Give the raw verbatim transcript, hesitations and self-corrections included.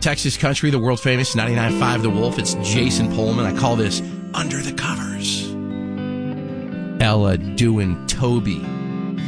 Texas Country, the world famous ninety-nine point five The Wolf. It's Jason Pullman. I call this Under the Covers. Ella doing Toby.